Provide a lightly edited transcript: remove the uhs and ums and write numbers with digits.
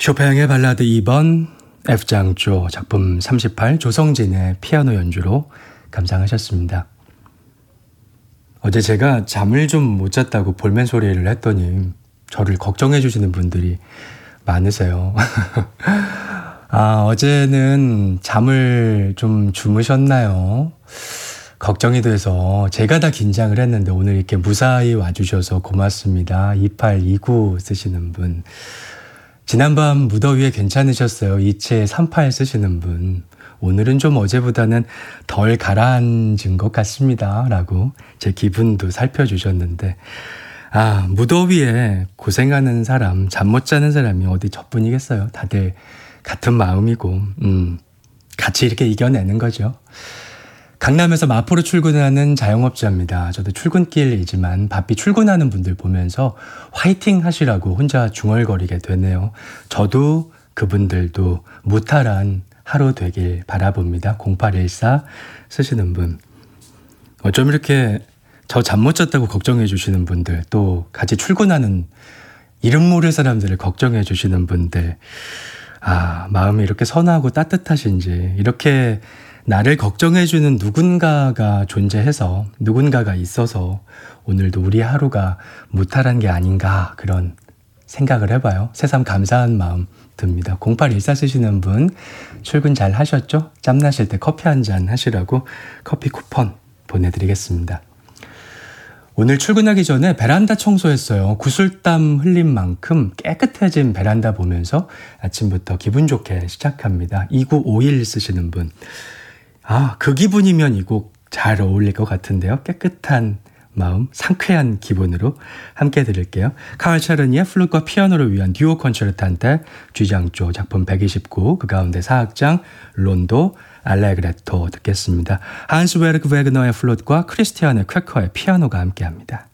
쇼팽의 발라드 2번 F장조 작품 38 조성진의 피아노 연주로 감상하셨습니다. 어제 제가 잠을 좀 못 잤다고 볼멘 소리를 했더니 저를 걱정해 주시는 분들이 많으세요. 어제는 잠을 좀 주무셨나요? 걱정이 돼서 제가 다 긴장을 했는데 오늘 이렇게 무사히 와주셔서 고맙습니다. 2829 쓰시는 분. 지난밤 무더위에 괜찮으셨어요. 2738 쓰시는 분. 오늘은 좀 어제보다는 덜 가라앉은 것 같습니다. 라고 제 기분도 살펴주셨는데 무더위에 고생하는 사람, 잠 못 자는 사람이 어디 저뿐이겠어요. 다들 같은 마음이고 같이 이렇게 이겨내는 거죠. 강남에서 마포로 출근하는 자영업자입니다. 저도 출근길이지만 바삐 출근하는 분들 보면서 화이팅 하시라고 혼자 중얼거리게 되네요. 저도 그분들도 무탈한 하루 되길 바라봅니다. 0814 쓰시는 분. 어쩜 이렇게 저 잠 못 잤다고 걱정해 주시는 분들, 또 같이 출근하는 이름 모를 사람들을 걱정해 주시는 분들, 마음이 이렇게 선하고 따뜻하신지, 이렇게 나를 걱정해주는 누군가가 존재해서, 누군가가 있어서 오늘도 우리 하루가 무탈한 게 아닌가, 그런 생각을 해봐요. 새삼 감사한 마음 듭니다. 0814 쓰시는 분 출근 잘 하셨죠? 짬나실 때 커피 한잔 하시라고 커피 쿠폰 보내드리겠습니다. 오늘 출근하기 전에 베란다 청소했어요. 구슬땀 흘린 만큼 깨끗해진 베란다 보면서 아침부터 기분 좋게 시작합니다. 2951 쓰시는 분. 그 기분이면 이 곡 잘 어울릴 것 같은데요. 깨끗한 마음, 상쾌한 기분으로 함께 들을게요. 카울 차르니의 플룻과 피아노를 위한 듀오 콘체르탄테 G장조 작품 129, 그 가운데 사악장 론도 알레그레토 듣겠습니다. 한스 베르그 베그너의 플룻과 크리스티안의 쾌커의 피아노가 함께합니다.